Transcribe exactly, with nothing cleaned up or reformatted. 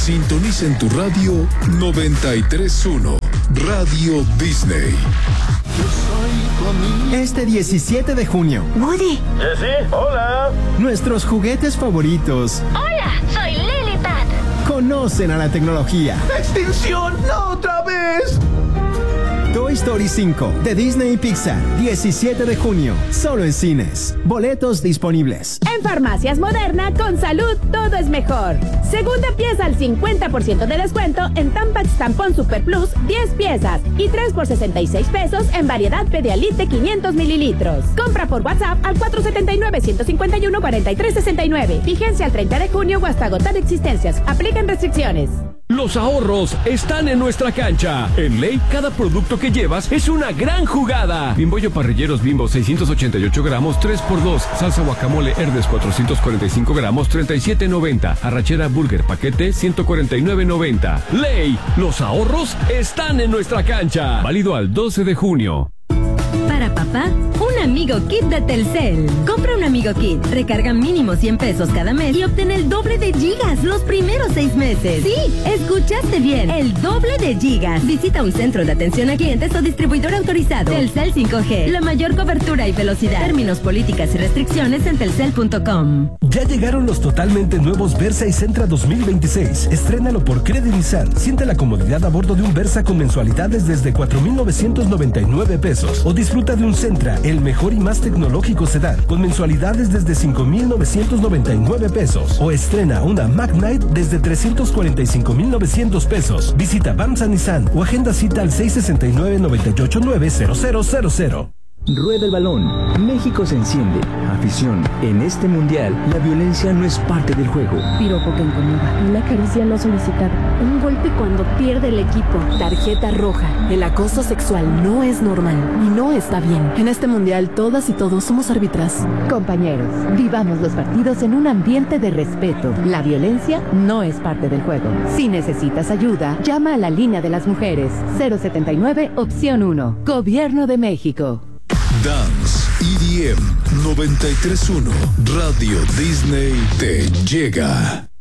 Sintoniza en tu radio noventa y tres punto uno. Radio Disney. Este diecisiete de junio. Woody. ¿Eh, sí? Hola. Nuestros juguetes favoritos. Hola, soy Lilipad. Conocen a la tecnología. ¡Extinción! ¡No otra vez! Toy Story cinco de Disney y Pixar, diecisiete de junio, solo en cines. Boletos disponibles. En Farmacias Moderna, con salud, todo es mejor. Segunda pieza al cincuenta por ciento de descuento en Tampax Tampón Super Plus, diez piezas. Y tres por sesenta y seis pesos en variedad Pedialit quinientos mililitros. Compra por WhatsApp al cuatro siete nueve, uno cinco uno, cuatro tres seis nueve. Vigencia al treinta de junio o hasta agotar existencias. Aplican restricciones. Los ahorros están en nuestra cancha. En Ley, cada producto que llevas es una gran jugada. Bimbollo Parrilleros Bimbo seiscientos ochenta y ocho gramos, tres por dos. Salsa guacamole Herdes cuatrocientos cuarenta y cinco gramos, treinta y siete noventa. Arrachera Burger paquete ciento cuarenta y nueve noventa. Ley, los ahorros están en nuestra cancha. Válido al doce de junio. Para papá, un amigo kit de Telcel. Compra un amigo kit, recarga mínimo cien pesos cada mes y obtén el doble de gigas los primeros seis meses. Sí, escuchaste bien, el doble de gigas. Visita un centro de atención a clientes o distribuidor autorizado. Telcel cinco G, la mayor cobertura y velocidad. Términos, políticas y restricciones en telcel punto com. Ya llegaron los totalmente nuevos Versa y Sentra dos mil veintiséis. Estrénalo por Credit Nissan. Siente la comodidad a bordo de un Versa con mensualidades desde cuatro mil novecientos noventa y nueve pesos. O disfruta de un Sentra, el mejor y más tecnológico sedán, con mensualidades desde cinco mil novecientos noventa y nueve pesos. O estrena una Mac Knight desde trescientos cuarenta y cinco mil novecientos pesos. Visita Bamsa Nissan o agenda cita al seis seis nueve, nueve ocho nueve, cero cero cero cero. Rueda el balón. México se enciende. Afición. En este mundial, la violencia no es parte del juego. Piropo que incomoda. Una caricia no solicitada. Un golpe cuando pierde el equipo. Tarjeta roja. El acoso sexual no es normal y no está bien. En este mundial, todas y todos somos árbitras. Compañeros, vivamos los partidos en un ambiente de respeto. La violencia no es parte del juego. Si necesitas ayuda, llama a la línea de las mujeres. cero setenta y nueve, opción uno. Gobierno de México. Dance E D M noventa y tres punto uno. Radio Disney te llega.